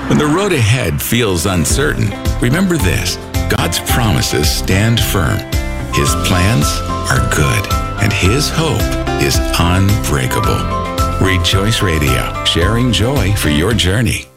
When the road ahead feels uncertain, remember this: God's promises stand firm. His plans are good, and His hope is unbreakable. Rejoice Radio, sharing joy for your journey.